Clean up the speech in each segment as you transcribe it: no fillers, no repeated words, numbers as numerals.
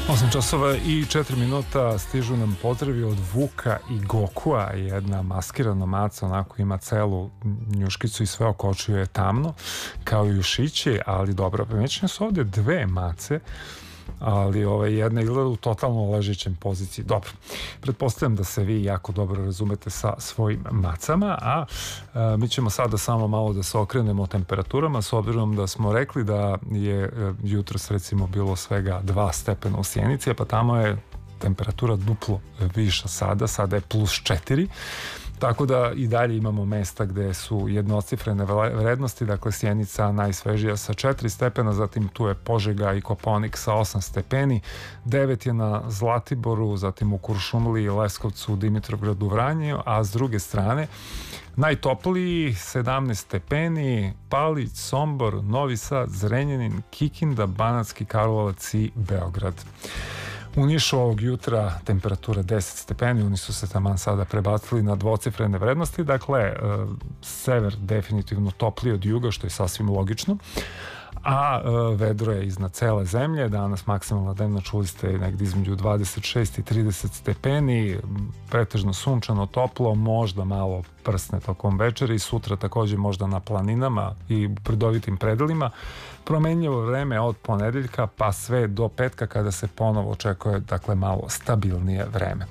8 časova i 4 minuta stižu nam pozdravi od Vuka i Gokua, jedna maskirana maca, onako ima celu njuškicu i sve oko očiju je tamno, kao i ušići, ali dobro, primećene su ovde dve mace, ali jedna izgleda u totalno ležećem poziciji. Dobro, pretpostavljam da se vi jako dobro razumete sa svojim macama, a mi ćemo sada samo malo da se okrenemo temperaturama, s obzirom da smo rekli da je jutros recimo bilo svega 2 stepena u Sjenici, pa tamo je temperatura duplo viša sada je plus 4, tako da i dalje imamo mesta gde su jednocifrene vrednosti, dakle Sjenica najsvežija sa 4 stepena, zatim tu je Požega i Kopaonik sa 8 stepeni, 9 je na Zlatiboru, zatim u Kuršumliji, Leskovcu, Dimitrovgradu, Vranju, a s druge strane najtopliji 17 stepeni, Palić, Sombor, Novi Sad, Zrenjanin, Kikinda, Banatski Karlovac i Beograd. U Nišu ovog jutra temperatura 10 stepeni, oni su se taman sada prebacili na dvocifrene vrednosti, dakle sever definitivno topliji od juga, što je sasvim logično, a vedro je iznad cele zemlje. Danas maksimalna dnevna, čuli ste, negdje između 26 i 30 stepeni, pretežno sunčano, toplo, možda malo prsne tokom večeri i sutra takođe možda na planinama i predovitim predelima. Promenljivo vreme od ponedeljka pa sve do petka, kada se ponovo očekuje, dakle, malo stabilnije vreme.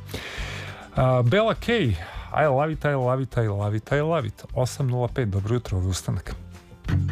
Bela Kej, I love it, I love it, I love it, I love it. 8:05, dobro jutro, ovaj ustanak.